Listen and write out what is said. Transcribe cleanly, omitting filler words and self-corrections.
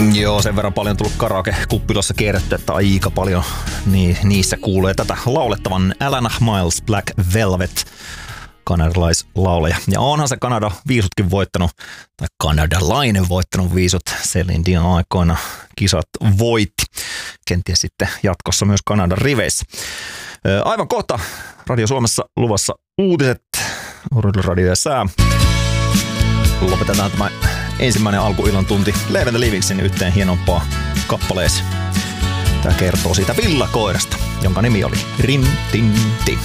Joo, sen verran paljon tullut karaoke-kuppilassa kierretty, että aika paljon niissä kuulee tätä laulettavan Alana Miles Black Velvet, kanadalaislaulaja. Ja onhan se Kanada viisutkin voittanut, tai kanadalainen voittanut viisut. Celine Dion aikoina kisat voitti. Kenties sitten jatkossa myös Kanadan riveissä. Aivan kohta Radio Suomessa luvassa uutiset, Radio ja sää. Lopetetaan tämä ensimmäinen alkuillan tunti Live and the Livingsin yhteen hienompaa kappaleeseen. Tämä kertoo siitä villakoirasta, jonka nimi oli Rin Tin Tin.